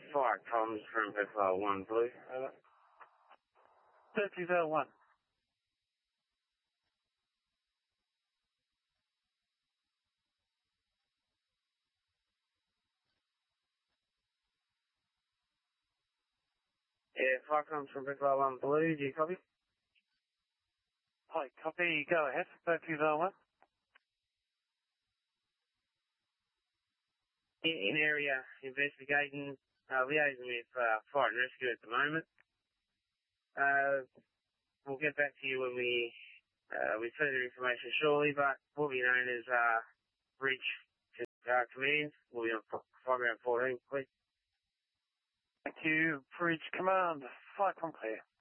Fire comms from Buffalo 1 Blue. Over. 3001. Yeah, fire comms from Buffalo 1 Blue. Do you copy? Hi, copy. Go ahead. 3001. In area investigating, liaising with fire and rescue at the moment. We'll get back to you when with further information shortly, but will be known as Bridge Command. We'll be on Fireground 14, please. Thank you, Bridge Command. Fire clear.